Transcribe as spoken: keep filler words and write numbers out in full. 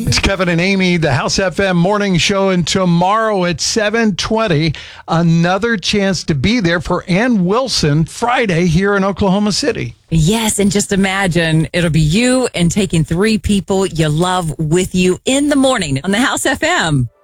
It's Kevin and Amy, the House F M morning show, and tomorrow at seven twenty, another chance to be there for Ann Wilson Friday here in Oklahoma City. Yes, and just imagine it'll be you and taking three people you love with you in the morning on the House F M.